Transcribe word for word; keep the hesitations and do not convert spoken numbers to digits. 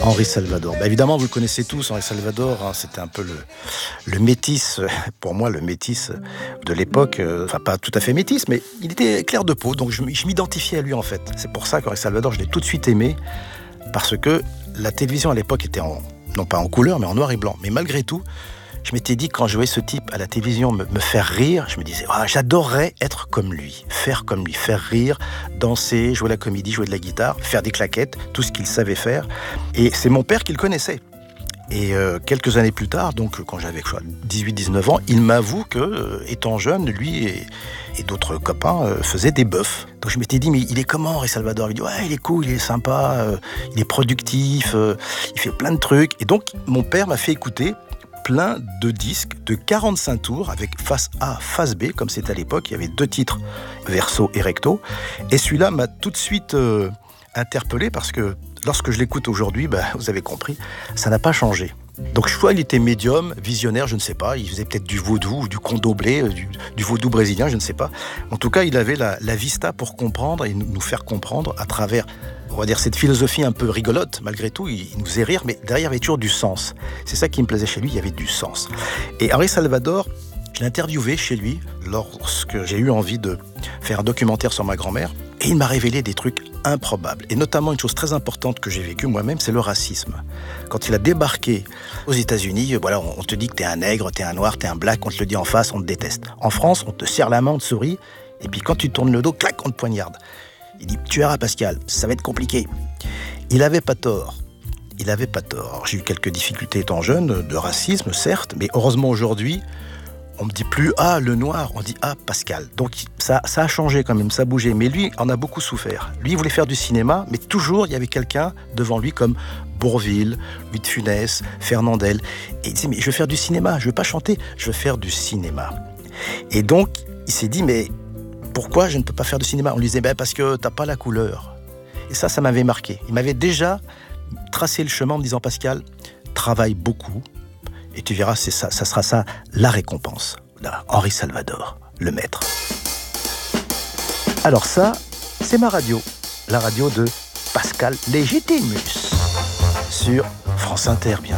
Henri Salvador. Bah évidemment, vous le connaissez tous, Henri Salvador. Hein, c'était un peu le, le métis, pour moi, le métis de l'époque. Euh, enfin, pas tout à fait métis, mais il était clair de peau. Donc, je, je m'identifiais à lui, en fait. C'est pour ça qu'Henri Salvador, je l'ai tout de suite aimé. Parce que la télévision, à l'époque, était en, non pas en couleur, mais en noir et blanc. Mais malgré tout, je m'étais dit, quand je voyais ce type à la télévision me, me faire rire, je me disais, ah, j'adorerais être comme lui, faire comme lui, faire rire, danser, jouer la comédie, jouer de la guitare, faire des claquettes, tout ce qu'il savait faire. Et c'est mon père qui le connaissait. Et euh, quelques années plus tard, donc quand j'avais dix-huit dix-neuf ans, il m'avoue que, euh, étant jeune, lui et, et d'autres copains euh, faisaient des bœufs. Donc je m'étais dit, mais il est comment, Henri Salvador? Il dit, ouais, il est cool, il est sympa, euh, il est productif, euh, il fait plein de trucs. Et donc, mon père m'a fait écouter plein de disques de quarante-cinq tours avec face A, face B, comme c'était à l'époque. Il y avait deux titres, verso et recto. Et celui-là m'a tout de suite euh, interpellé parce que lorsque je l'écoute aujourd'hui, bah, vous avez compris, ça n'a pas changé. Donc soit il était médium, visionnaire, je ne sais pas, il faisait peut-être du vaudou ou du condomblé, du, du vaudou brésilien, je ne sais pas. En tout cas, il avait la, la vista pour comprendre et nous, nous faire comprendre à travers, on va dire, cette philosophie un peu rigolote, malgré tout, il, il nous faisait rire, mais derrière il y avait toujours du sens. C'est ça qui me plaisait chez lui, il y avait du sens. Et Henri Salvador, je l'ai interviewé chez lui lorsque j'ai eu envie de faire un documentaire sur ma grand-mère et il m'a révélé des trucs improbables. Et notamment une chose très importante que j'ai vécue moi-même, c'est le racisme. Quand il a débarqué aux États-Unis, voilà, on te dit que t'es un nègre, t'es un noir, t'es un black, on te le dit en face, on te déteste. En France, on te serre la main, on te sourit, et puis quand tu tournes le dos, clac, on te poignarde. Il dit, tu verras Pascal, ça va être compliqué. Il avait pas tort. Il avait pas tort. Alors, j'ai eu quelques difficultés étant jeune, de racisme, certes, mais heureusement aujourd'hui, on me dit plus « Ah, le noir », on dit « Ah, Pascal ». Donc ça, ça a changé quand même, ça a bougé. Mais lui en a beaucoup souffert. Lui, il voulait faire du cinéma, mais toujours, il y avait quelqu'un devant lui comme Bourvil, Louis de Funès, Fernandel. Et il disait « Mais je veux faire du cinéma, je veux pas chanter, je veux faire du cinéma ». Et donc, il s'est dit « Mais pourquoi je ne peux pas faire de cinéma ?» On lui disait ben, « Parce que t'as pas la couleur ». Et ça, ça m'avait marqué. Il m'avait déjà tracé le chemin en me disant « Pascal, travaille beaucoup ». Et tu verras, c'est ça, ça sera ça, la récompense. Là, Henri Salvador, le maître. Alors ça, c'est ma radio. La radio de Pascal Légitimus. Sur France Inter, bien